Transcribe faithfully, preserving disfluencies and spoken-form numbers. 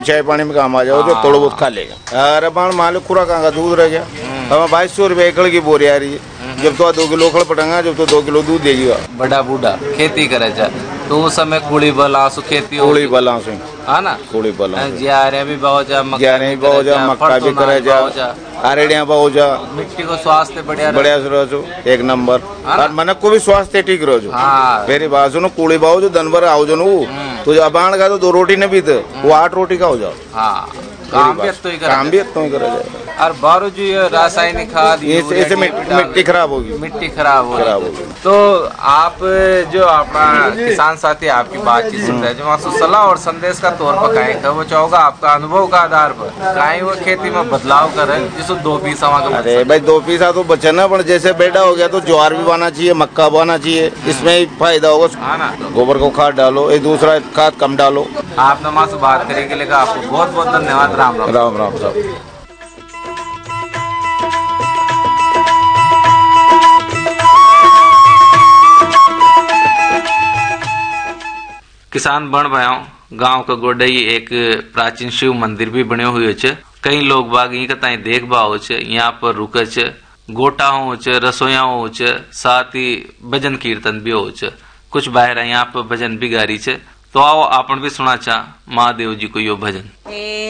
चाय पानी में काम आ जाओ जो थोड़ा बहुत खा लेगा। अरे बाण मान लो खुरा कहाँ का दूध रह गया, हमें बाईस सौ रुपए एकड़ की बोरी आ रही है। जब तो दो किलो खड़ पटेगा, जब तो दो किलो दूध देगी। बड़ा बूढ़ा खेती करे जा तो उस समय कुड़ी बलासु खेती कुड़ी बलासु है ना, कुड़ी बलासु ग्यारह भी बहुत जा, ग्यारह भी बहुत जा, मक्का भी करे जा, आरेड़िया बहुत जा। मिट्टी को स्वास्थ्य बढ़िया बढ़िया रहो एक नंबर, और मनक को भी स्वास्थ्य ठीक रहो। हाँ मेरी बात सुनो, कुड़ी बाहो जो दनबर आओ जो नु तो जब बाण का तो दो रोटी ने भी वो आठ रोटी का हो जाओ। हाँ काम भी तो ही करे, काम भी तो ही करा जाए। और बारो जो ये रासायनिक खाद ऐसे मिट्टी खराब होगी, मिट्टी खराब होगी। खराब होगी। तो आप जो अपना किसान साथी आपकी बातचीत सुनते हैं, जो वहाँ सलाह और संदेश का तौर पर कहें वो चाहोगा आपका अनुभव का आधार पर कहीं वो खेती में बदलाव करे जिसको दो पीसा का। अरे भाई दो पीसा तो बचे ना, पर जैसे बेटा हो गया तो ज्वार भी बना चाहिए, मक्का बना चाहिए, इसमें ही फायदा होगा ना। गोबर को खाद डालो, एक दूसरा खाद कम डालो। आपने वहाँ से बात करने के लिए आपको बहुत बहुत धन्यवाद। राम राम राम राम साहब। किसान बन भयाओ गांव का गोडई एक प्राचीन शिव मंदिर भी बने हुए छे। कई लोग बाग यहीं का देख बाओ छे, यहाँ पर रुके छे, गोटा हो छे, रसोईया हो छे, साथ ही भजन कीर्तन भी हो छे। कुछ बाहर यहाँ पर भजन भी गारी छे, तो आओ आपन भी सुना चा महादेव जी को यो भजन।